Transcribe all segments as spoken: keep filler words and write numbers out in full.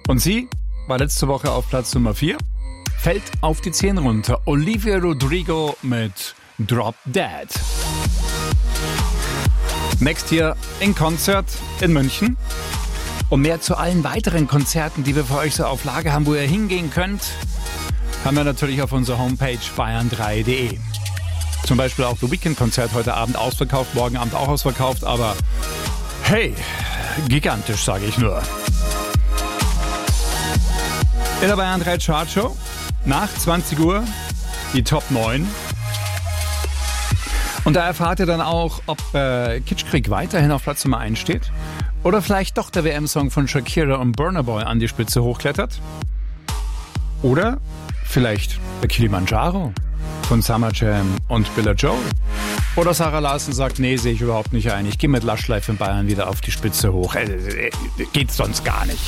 Und sie war letzte Woche auf Platz Nummer vier, fällt auf die zehn runter. Olivia Rodrigo mit Drop Dead. Next hier in Konzert in München. Und mehr zu allen weiteren Konzerten, die wir für euch so auf Lager haben, wo ihr hingehen könnt, haben wir natürlich auf unserer Homepage bayern drei punkt de. Zum Beispiel auch The Weekend-Konzert heute Abend ausverkauft, morgen Abend auch ausverkauft, aber hey, gigantisch, sage ich nur. In der Bayern drei Chartshow nach zwanzig Uhr die Top neun. Und da erfahrt ihr dann auch, ob äh, Kitschkrieg weiterhin auf Platz Nummer eins steht oder vielleicht doch der W M-Song von Shakira und Burna Boy an die Spitze hochklettert. Oder vielleicht der Kilimanjaro von Summer Jam und Billa Joel. Oder Sarah Larsen sagt, nee, sehe ich überhaupt nicht ein. Ich gehe mit Lush Life in Bayern wieder auf die Spitze hoch. Äh, äh, geht sonst gar nicht.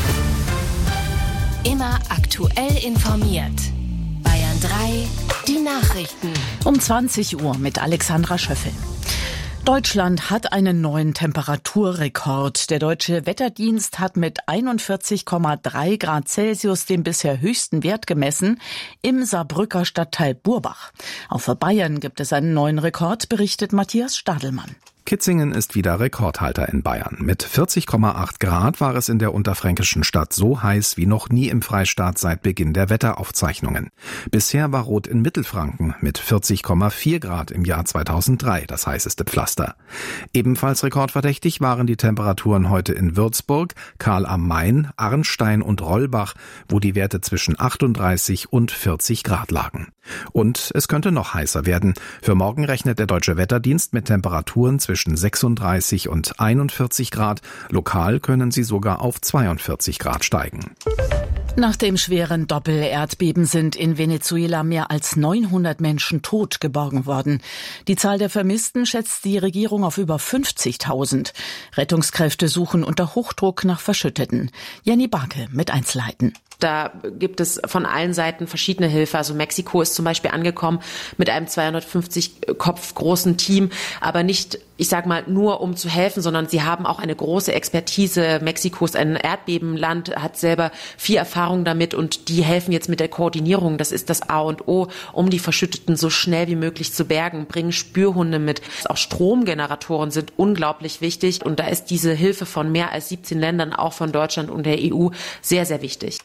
Immer aktuell informiert. Bayern drei, die Nachrichten. Um zwanzig Uhr mit Alexandra Schöffel. Deutschland hat einen neuen Temperaturrekord. Der Deutsche Wetterdienst hat mit einundvierzig Komma drei Grad Celsius den bisher höchsten Wert gemessen im Saarbrücker Stadtteil Burbach. Auch für Bayern gibt es einen neuen Rekord, berichtet Matthias Stadelmann. Kitzingen ist wieder Rekordhalter in Bayern. Mit vierzig Komma acht Grad war es in der unterfränkischen Stadt so heiß wie noch nie im Freistaat seit Beginn der Wetteraufzeichnungen. Bisher war Rot in Mittelfranken mit vierzig Komma vier Grad im Jahr zweitausenddrei das heißeste Pflaster. Ebenfalls rekordverdächtig waren die Temperaturen heute in Würzburg, Karl am Main, Arnstein und Rollbach, wo die Werte zwischen achtunddreißig und vierzig Grad lagen. Und es könnte noch heißer werden. Für morgen rechnet der Deutsche Wetterdienst mit Temperaturen zwischen sechsunddreißig und einundvierzig Grad. Lokal können sie sogar auf zweiundvierzig Grad steigen. Nach dem schweren Doppel-Erdbeben sind in Venezuela mehr als neunhundert Menschen tot geborgen worden. Die Zahl der Vermissten schätzt die Regierung auf über fünfzigtausend. Rettungskräfte suchen unter Hochdruck nach Verschütteten. Jenny Barke mit Einzelheiten. Da gibt es von allen Seiten verschiedene Hilfe. Also Mexiko ist zum Beispiel angekommen mit einem zweihundertfünfzig Kopf großen Team, aber nicht, ich sag mal, nur um zu helfen, sondern sie haben auch eine große Expertise. Mexiko ist ein Erdbebenland, hat selber viel Erfahrung damit und die helfen jetzt mit der Koordinierung. Das ist das A und O, um die Verschütteten so schnell wie möglich zu bergen, bringen Spürhunde mit. Auch Stromgeneratoren sind unglaublich wichtig und da ist diese Hilfe von mehr als siebzehn Ländern, auch von Deutschland und der E U, sehr, sehr wichtig.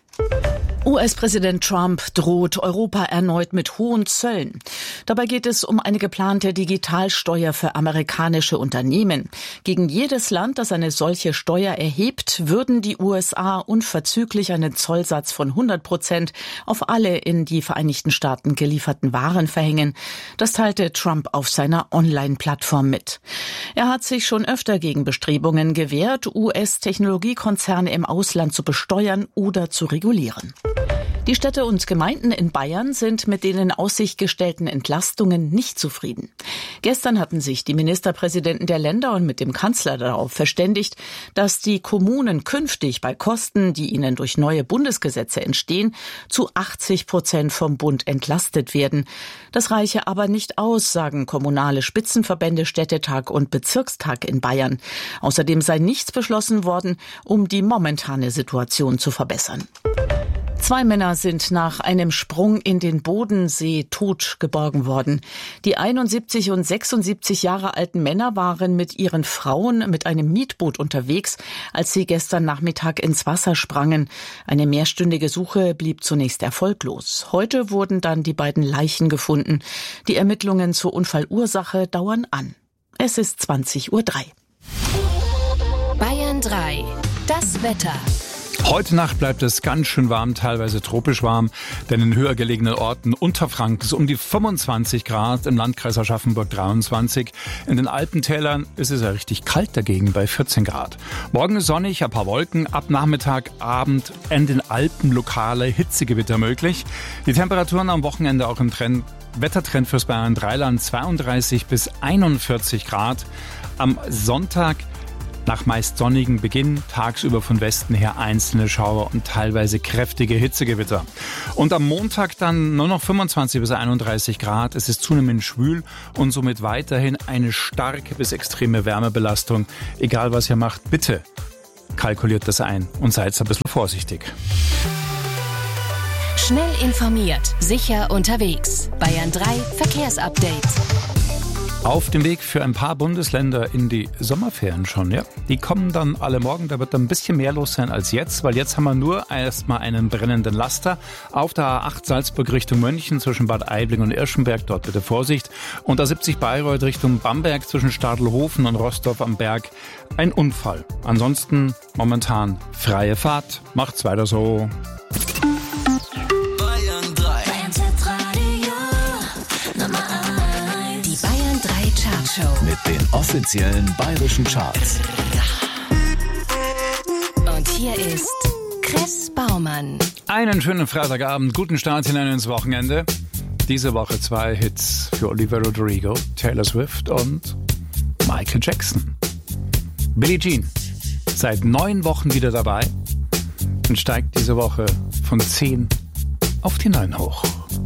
U S-Präsident Trump droht Europa erneut mit hohen Zöllen. Dabei geht es um eine geplante Digitalsteuer für amerikanische Unternehmen. Gegen jedes Land, das eine solche Steuer erhebt, würden die U S A unverzüglich einen Zollsatz von hundert Prozent auf alle in die Vereinigten Staaten gelieferten Waren verhängen. Das teilte Trump auf seiner Online-Plattform mit. Er hat sich schon öfter gegen Bestrebungen gewehrt, U S-Technologiekonzerne im Ausland zu besteuern oder zu regulieren. Die Städte und Gemeinden in Bayern sind mit den in Aussicht gestellten Entlastungen nicht zufrieden. Gestern hatten sich die Ministerpräsidenten der Länder und mit dem Kanzler darauf verständigt, dass die Kommunen künftig bei Kosten, die ihnen durch neue Bundesgesetze entstehen, zu achtzig Prozent vom Bund entlastet werden. Das reiche aber nicht aus, sagen kommunale Spitzenverbände Städtetag und Bezirkstag in Bayern. Außerdem sei nichts beschlossen worden, um die momentane Situation zu verbessern. Zwei Männer sind nach einem Sprung in den Bodensee tot geborgen worden. Die einundsiebzig und sechsundsiebzig Jahre alten Männer waren mit ihren Frauen mit einem Mietboot unterwegs, als sie gestern Nachmittag ins Wasser sprangen. Eine mehrstündige Suche blieb zunächst erfolglos. Heute wurden dann die beiden Leichen gefunden. Die Ermittlungen zur Unfallursache dauern an. Es ist zwanzig Uhr drei. Bayern drei. Das Wetter. Heute Nacht bleibt es ganz schön warm, teilweise tropisch warm, denn in höher gelegenen Orten Unterfrankens um die fünfundzwanzig Grad, im Landkreis Aschaffenburg dreiundzwanzig. In den Alpentälern ist es ja richtig kalt dagegen bei vierzehn Grad. Morgen ist sonnig, ein paar Wolken, ab Nachmittag, Abend in den Alpen lokale Hitzegewitter möglich. Die Temperaturen am Wochenende auch im Trend, Wettertrend fürs Bayern Dreiland zweiunddreißig bis einundvierzig Grad. Am Sonntag nach meist sonnigem Beginn, tagsüber von Westen her einzelne Schauer und teilweise kräftige Hitzegewitter. Und am Montag dann nur noch fünfundzwanzig bis einunddreißig Grad. Es ist zunehmend schwül und somit weiterhin eine starke bis extreme Wärmebelastung. Egal was ihr macht, bitte kalkuliert das ein und seid ein bisschen vorsichtig. Schnell informiert, sicher unterwegs. Bayern drei Verkehrsupdate. Auf dem Weg für ein paar Bundesländer in die Sommerferien schon, ja. Die kommen dann alle morgen, da wird dann ein bisschen mehr los sein als jetzt, weil jetzt haben wir nur erstmal einen brennenden Laster auf der A acht Salzburg Richtung München zwischen Bad Aibling und Irschenberg, dort bitte Vorsicht. Und A siebzig Bayreuth Richtung Bamberg zwischen Stadelhofen und Rossdorf am Berg ein Unfall. Ansonsten momentan freie Fahrt, macht's weiter so. Mit den offiziellen bayerischen Charts. Und hier ist Chris Baumann. Einen schönen Freitagabend, guten Start hinein ins Wochenende. Diese Woche zwei Hits für Olivia Rodrigo, Taylor Swift und Michael Jackson. Billie Jean, seit neun Wochen wieder dabei und steigt diese Woche von zehn auf die neun hoch.